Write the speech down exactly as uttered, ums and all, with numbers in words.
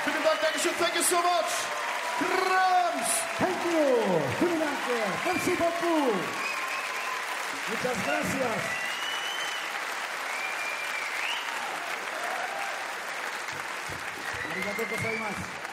Vielen Dank, Dankeschön, thank you so much. Drums. Thank you. Vielen Dank. Merci beaucoup. Muchas gracias. Arigatou gozaimasu.